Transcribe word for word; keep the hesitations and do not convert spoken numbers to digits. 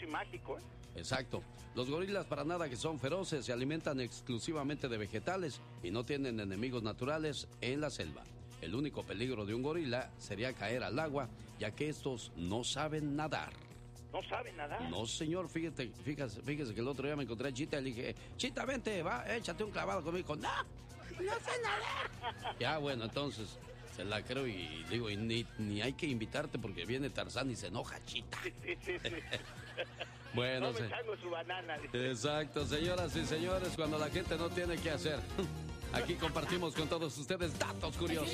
casi mágico, ¿eh? Exacto. Los gorilas para nada que son feroces, se alimentan exclusivamente de vegetales y no tienen enemigos naturales en la selva. El único peligro de un gorila sería caer al agua, ya que estos no saben nadar. ¿No saben nadar? No, señor, fíjate, fíjese, fíjese que el otro día me encontré a Chita y le dije, Chita, vente, va, échate un clavado conmigo. No, no sé nadar. Ya, bueno, entonces se la creo y digo, y ni, ni hay que invitarte porque viene Tarzán y se enoja, Chita. Sí, sí, sí, sí. Bueno, no me se... traigo su banana. Dice. Exacto, señoras y señores, cuando la gente no tiene qué hacer. Aquí compartimos con todos ustedes datos curiosos.